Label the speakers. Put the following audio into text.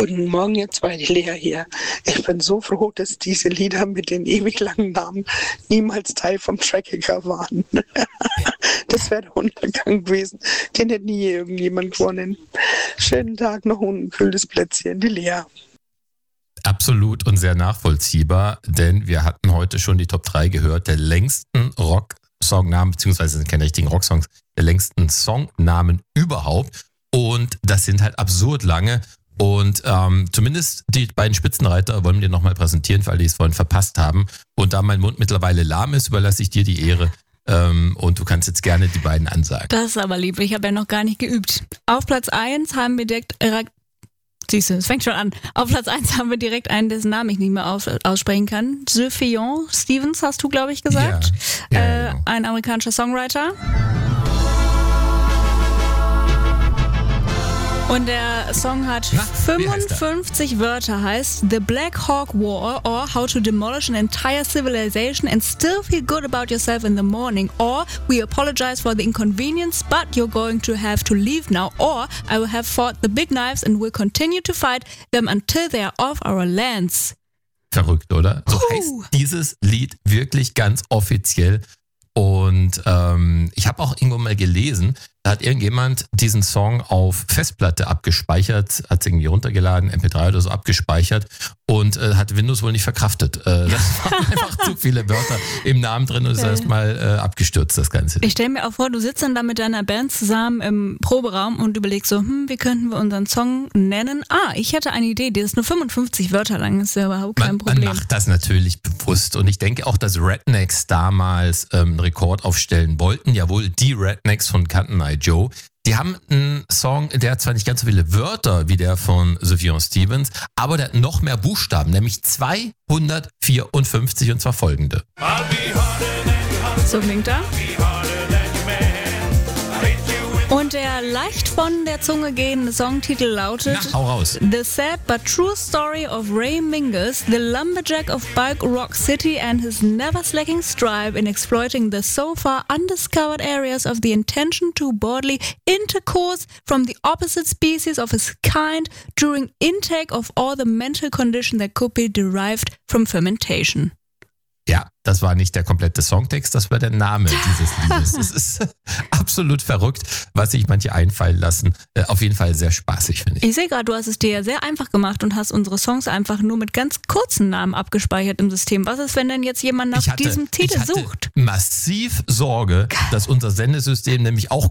Speaker 1: Guten Morgen, ihr zwei, die Lea hier. Ich bin so froh, dass diese Lieder mit den ewig langen Namen niemals Teil vom Trackiger waren. Das wäre der Untergang gewesen. Den hätte nie irgendjemand gewonnen. Schönen Tag, noch ein kühles Plätzchen, die Lea.
Speaker 2: Absolut und sehr nachvollziehbar, denn wir hatten heute schon die Top 3 gehört, der längsten Rock-Songnamen, beziehungsweise sind keine richtigen Rocksongs, der längsten Songnamen überhaupt. Und das sind halt absurd lange. Und zumindest die beiden Spitzenreiter wollen wir dir nochmal präsentieren, weil die es vorhin verpasst haben. Und da mein Mund mittlerweile lahm ist, überlasse ich dir die Ehre. Und du kannst jetzt gerne die beiden ansagen.
Speaker 3: Das ist aber lieb, ich habe ja noch gar nicht geübt. Auf Platz 1 haben wir direkt... Siehst du, es fängt schon an. Auf Platz 1 haben wir direkt einen, dessen Namen ich nicht mehr aussprechen kann. Sufjan Stevens, hast du, glaube ich, gesagt. Ja, genau. Ein amerikanischer Songwriter. Und der Song hat 55 Wörter, heißt The Black Hawk War or How to Demolish an Entire Civilization and Still Feel Good About Yourself in the Morning or We Apologize for the Inconvenience but You're Going to Have to Leave Now or I will have fought the big knives and will continue to fight them until they are off our lands.
Speaker 2: Verrückt, oder? So heißt dieses Lied wirklich ganz offiziell. Und ich habe auch irgendwo mal gelesen, da hat irgendjemand diesen Song auf Festplatte abgespeichert, hat es irgendwie runtergeladen, MP3 oder so abgespeichert und hat Windows wohl nicht verkraftet. Das waren einfach zu viele Wörter im Namen drin und ist erstmal abgestürzt, das Ganze.
Speaker 3: Ich stelle mir auch vor, du sitzt dann da mit deiner Band zusammen im Proberaum und überlegst so, wie könnten wir unseren Song nennen? Ich hätte eine Idee, die ist nur 55 Wörter lang, ist ja überhaupt kein Problem.
Speaker 2: Man macht das natürlich bewusst und ich denke auch, dass Rednecks damals einen Rekord aufstellen wollten, jawohl, die Rednecks von Cotton Eye Joe. Die haben einen Song, der hat zwar nicht ganz so viele Wörter wie der von Sufjan Stevens, aber der hat noch mehr Buchstaben, nämlich 254 und zwar folgende.
Speaker 3: So klingt er. Und der leicht von der Zunge gehende Songtitel lautet
Speaker 2: hau raus.
Speaker 3: The Sad But True Story of Ray Mingus, the lumberjack of Bulk Rock City and his never slacking strive in exploiting the so far undiscovered areas of the intention to bodily intercourse from the opposite species of his kind during intake of all the mental condition that could be derived from fermentation.
Speaker 2: Ja, das war nicht der komplette Songtext, das war der Name dieses Liedes. Es ist absolut verrückt, was sich manche einfallen lassen. Auf jeden Fall sehr spaßig, finde ich.
Speaker 3: Ich sehe gerade, du hast es dir ja sehr einfach gemacht und hast unsere Songs einfach nur mit ganz kurzen Namen abgespeichert im System. Was ist, wenn denn jetzt jemand nach diesem Titel sucht?
Speaker 2: Massiv Sorge, dass unser Sendesystem nämlich auch